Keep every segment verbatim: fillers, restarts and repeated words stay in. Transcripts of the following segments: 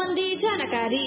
सम्बन्धी जानकारी।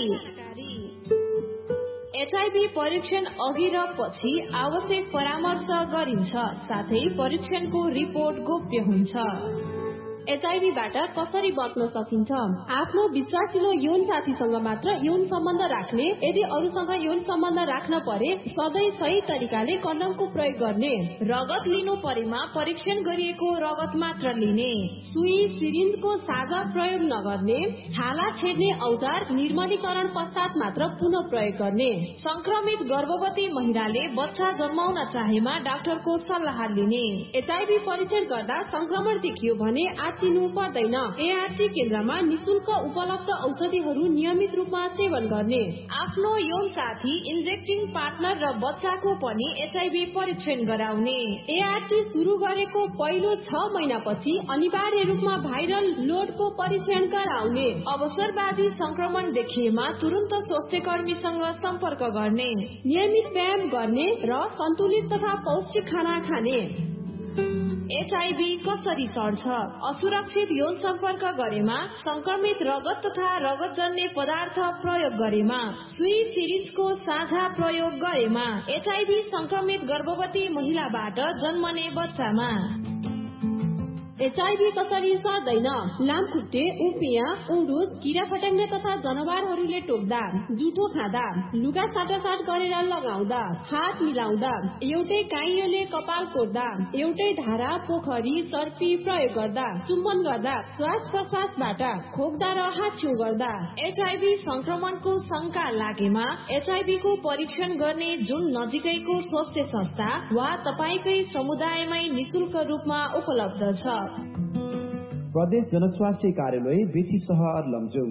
एचआईभी परीक्षण अघि र पछि आवश्यक परामर्श गरिन्छ, साथै परीक्षणको रिपोर्ट गोप्य हुन्छ। एचआईभीबाट कसरी बच्न सकिन्छ? आफ्नो विश्वासिलो यौन साथीसँग मात्र यौन सम्बन्ध राख्ने। यदि अरूसँग यौन सम्बन्ध राख्न परे सधैँ सही तरिकाले कन्डमको प्रयोग गर्ने। रगत लिनु परेमा परीक्षण गरिएको रगत मात्र लिने। सुई सिरिन्जको साझा प्रयोग नगर्ने। छाला छेड्ने औजार निर्मलीकरण पश्चात मात्र पुनः प्रयोग गर्ने। संक्रमित गर्भवती महिलाले बच्चा जन्माउन चाहेमा डाक्टरको सल्लाह लिने। एचआईभी परीक्षण गर्दा संक्रमण देखियो भने चिन्नु पर्दैन। एआरटी केन्द्रमा निशुल्क उपलब्ध औषधिहरू नियमित रूपमा सेवन गर्ने। आफ्नो यौन साथी, इन्जेक्टिङ पार्टनर र बच्चाको पनि एचआईभी परीक्षण गराउने। एआरटी सुरु गरेको पहिलो छ महिनापछि अनिवार्य रूपमा भाइरल लोडको परीक्षण गराउने। अवसरवादी संक्रमण देखिएमा तुरन्त स्वास्थ्य कर्मीसँग सम्पर्क गर्ने। नियमित व्यायाम गर्ने र सन्तुलित तथा पौष्टिक खाना खाने। एचआईभी कसरी सर्छ? असुरक्षित यौन सम्पर्क गरेमा, संक्रमित रगत तथा रगतजन्य पदार्थ प्रयोग गरेमा, सुई सिरिन्जको साझा प्रयोग गरेमा, एचआईभी संक्रमित गर्भवती महिलाबाट जन्मने बच्चामा। एचआईभी कसरी सर्दैन? लामखुट्टे, उपियाँ, उडुस, किरा फट्याङ्ग्रा तथा जनावरहरूले टोक्दा, जुठो खाँदा, लुगा साटासाट गरेर लगाउँदा, हात मिलाउँदा, एउटै काइयोले कपाल कोर्दा, एउटै धारा, पोखरी, चर्पी प्रयोग गर्दा, चुम्बन गर्दा, श्वास प्रश्वासबाट खोक्दा र हाछ्यौ गर्दा। एचआईभी संक्रमणको शंका लागेमा एचआईभी को परीक्षण गर्ने जुन नजिकैको स्वास्थ्य संस्था वा तपाईकै समुदायमै निशुल्क रूपमा उपलब्ध छ। प्रदेश जनस्वास्थ्य कार्यालय बेसी सहर लमजुङ।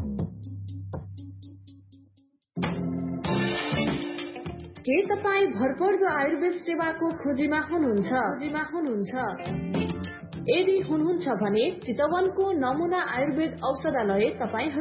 के तपाईँ भरपर्दो आयुर्वेद सेवाको खोजीमा हुनुहुन्छ? खोजीमा हुनुहुन्छ? यदि हुनुहुन्छ भने चितवनको नमुना आयुर्वेद औषधालय तपाईँ